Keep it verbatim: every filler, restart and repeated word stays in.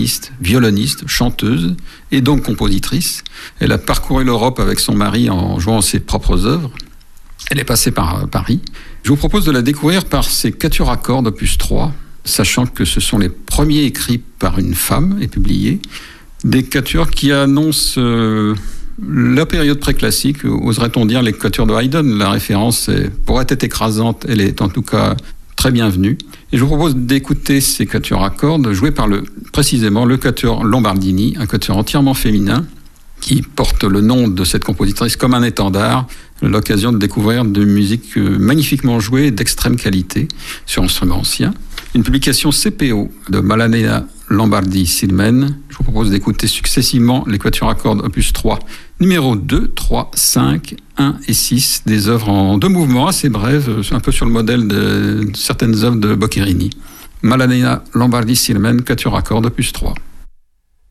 pianiste, violoniste, chanteuse et donc compositrice. Elle a parcouru l'Europe avec son mari en jouant ses propres œuvres. Elle est passée par Paris. Je vous propose de la découvrir par ses quatuors à cordes opus trois, sachant que ce sont les premiers écrits par une femme et publiés. Des quatuors qui annoncent euh, la période préclassique, oserait-on dire les quatuors de Haydn. La référence est, pourrait être écrasante, elle est en tout cas très bienvenue. Et je vous propose d'écouter ces quatuors à cordes joués par le, précisément le quatuor Lombardini, un quatuor entièrement féminin qui porte le nom de cette compositrice comme un étendard, l'occasion de découvrir de musique magnifiquement jouée d'extrême qualité sur instruments anciens. Une publication C P O de Maddalena Lombardi-Silmen. Je vous propose d'écouter successivement les quatuors à cordes opus trois, numéro deux, trois, cinq, un et six, des œuvres en deux mouvements assez brèves, un peu sur le modèle de certaines œuvres de Boccherini. Maddalena Lombardi-Silmen, quatuors à cordes opus trois.